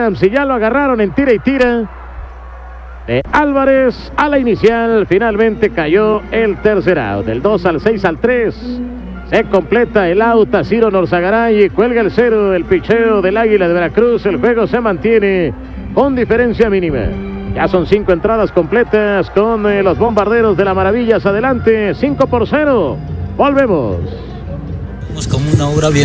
Ramsey. Ya lo agarraron en tira y tira de Álvarez a la inicial. Finalmente cayó el tercer out. Del 2 al 6 al 3. Se completa el out a Ciro Norzagaray y cuelga el cero del picheo del Águila de Veracruz. El juego se mantiene con diferencia mínima. Ya son 5 entradas completas con los Bombarderos de la Maravillas adelante, 5-0. Volvemos. Como una obra bien